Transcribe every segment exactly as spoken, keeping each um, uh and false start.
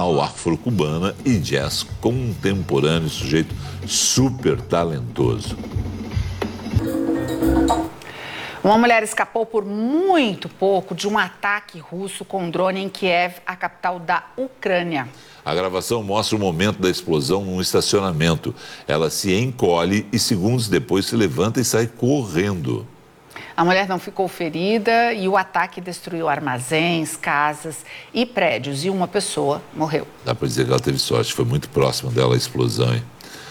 tradicional afro-cubana e jazz contemporâneo, sujeito super talentoso. Uma mulher escapou por muito pouco de um ataque russo com drone em Kiev, a capital da Ucrânia. A gravação mostra o momento da explosão num estacionamento. Ela se encolhe e segundos depois se levanta e sai correndo. A mulher não ficou ferida e o ataque destruiu armazéns, casas e prédios. E uma pessoa morreu. Dá para dizer que ela teve sorte, foi muito próxima dela a explosão, hein?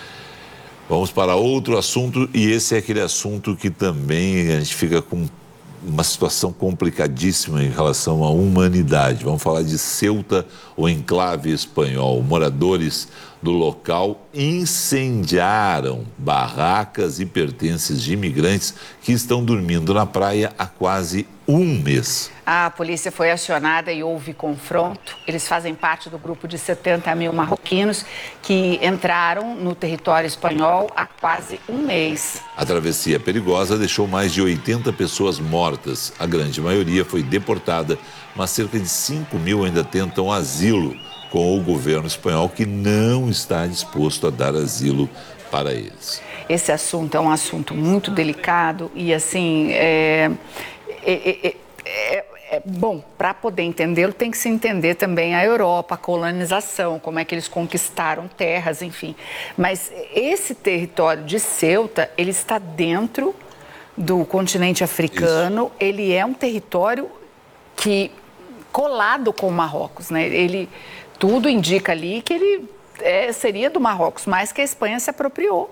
Vamos para outro assunto, e esse é aquele assunto que também a gente fica com uma situação complicadíssima em relação à humanidade. Vamos falar de Ceuta, o enclave espanhol. Moradores do local incendiaram barracas e pertences de imigrantes que estão dormindo na praia há quase um mês. A polícia foi acionada e houve confronto. Eles fazem parte do grupo de setenta mil marroquinos que entraram no território espanhol há quase um mês. A travessia perigosa deixou mais de oitenta pessoas mortas. A grande maioria foi deportada, mas cerca de cinco mil ainda tentam asilo com o governo espanhol, que não está disposto a dar asilo para eles. Esse assunto é um assunto muito delicado e, assim, é, é, é, é, é bom, para poder entendê-lo, tem que se entender também a Europa, a colonização, como é que eles conquistaram terras, enfim. Mas esse território de Ceuta, ele está dentro do continente africano. Isso. Ele é um território que colado com o Marrocos, né? Ele, tudo indica ali que ele é, seria do Marrocos, mas que a Espanha se apropriou.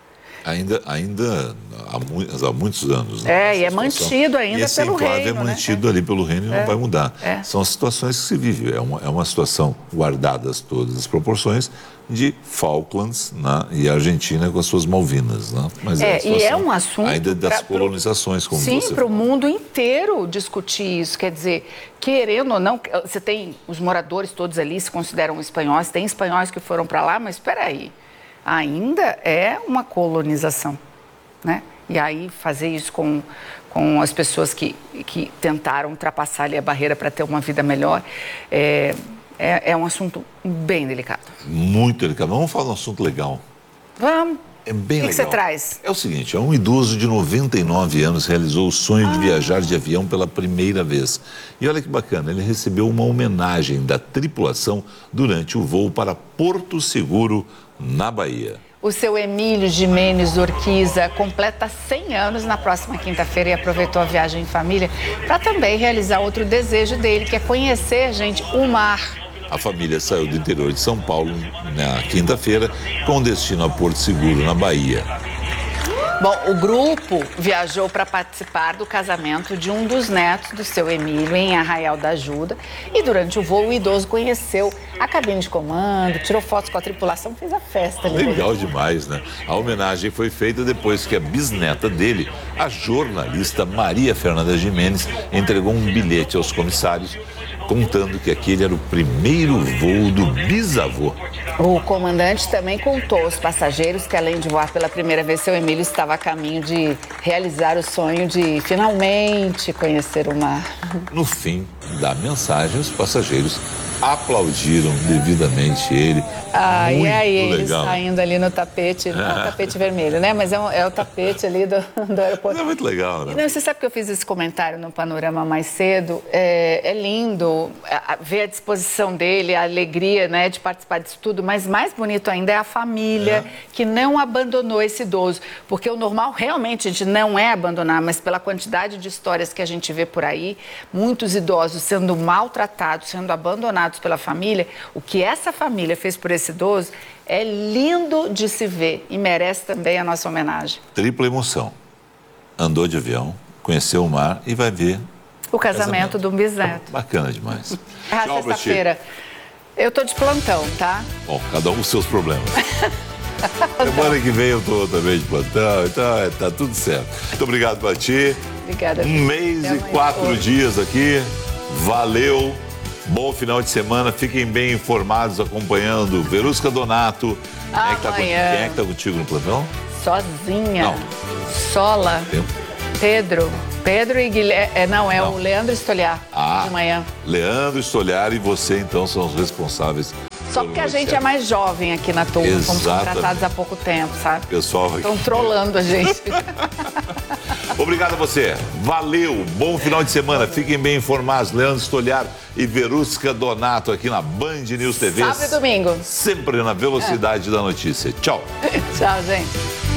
Ainda, ainda há, mu há muitos anos. Né, é, e é mantido ainda e pelo reino. Esse enclave é mantido, né, ali pelo reino e é. não vai mudar. É. São as situações que se vive. É uma, é uma situação, guardadas todas as proporções, de Falklands, né, e a Argentina com as suas Malvinas. Né? Mas é, é e é um assunto ainda das pra, colonizações, como sim, você para o mundo inteiro discutir isso. Quer dizer, querendo ou não, você tem os moradores todos ali se consideram espanhóis, tem espanhóis que foram para lá, mas espera aí. Ainda é uma colonização, né? E aí fazer isso com, com as pessoas que, que tentaram ultrapassar ali a barreira para ter uma vida melhor é, é, é um assunto bem delicado. Muito delicado. Vamos falar de um assunto legal. Vamos. É bem legal. O que você traz? É o seguinte, é um idoso de noventa e nove anos realizou o sonho ah. de viajar de avião pela primeira vez. E olha que bacana, ele recebeu uma homenagem da tripulação durante o voo para Porto Seguro, na Bahia. O seu Emílio Jimenez Urquiza completa cem anos na próxima quinta-feira e aproveitou a viagem em família para também realizar outro desejo dele, que é conhecer, gente, o mar. A família saiu do interior de São Paulo na quinta-feira com destino a Porto Seguro, na Bahia. Bom, o grupo viajou para participar do casamento de um dos netos do seu Emílio em Arraial da Ajuda. E durante o voo, o idoso conheceu a cabine de comando, tirou fotos com a tripulação, fez a festa ali. Legal demais, né? A homenagem foi feita depois que a bisneta dele, a jornalista Maria Fernanda Jimenez, entregou um bilhete aos comissários contando que aquele era o primeiro voo do bisavô. O comandante também contou aos passageiros que, além de voar pela primeira vez, seu Emílio estava a caminho de realizar o sonho de finalmente conhecer o mar. No fim da mensagem, os passageiros aplaudiram devidamente ele. Ah, Muito e aí ele legal. Saindo ali no tapete, não é o tapete vermelho, né? Mas é, um, é o tapete ali do, do aeroporto. É muito legal, né? Não, você sabe que eu fiz esse comentário no Panorama mais cedo? É, é lindo ver a disposição dele, a alegria, né, de participar disso tudo, mas mais bonito ainda é a família é. que não abandonou esse idoso. Porque o normal realmente a gente não é abandonar, mas pela quantidade de histórias que a gente vê por aí, muitos idosos sendo maltratados, sendo abandonados pela família, o que essa família fez por esse idoso é lindo de se ver e merece também a nossa homenagem. Tripla emoção. Andou de avião, conheceu o mar e vai ver o casamento, casamento. do bisneto. Bacana demais. Ah, sexta-feira. Eu tô de plantão, tá? Bom, cada um com os seus problemas. Semana que vem eu tô também de plantão, então é, tá tudo certo. Muito obrigado pra ti. Obrigada. Um mês e quatro dias aqui. Valeu. Bom final de semana, fiquem bem informados acompanhando Verusca Donato. Quem é, que tá, quem é que tá contigo no plantão? Sozinha. Não. Sola. Tem... Pedro. Pedro e Guilherme. É, não, é não. o Leandro Stoliar, ah, de manhã. Leandro Stoliar e você, então, são os responsáveis Só porque a gente é mais jovem aqui na turma, fomos Exatamente. contratados há pouco tempo, sabe? Pessoal, estão trolando a gente. Obrigado a você. Valeu. Bom final de semana. Fiquem bem informados. Leandro Stoliar e Verusca Donato aqui na Band News T V. Sábado e domingo. Sempre na velocidade é. da notícia. Tchau. Tchau, gente.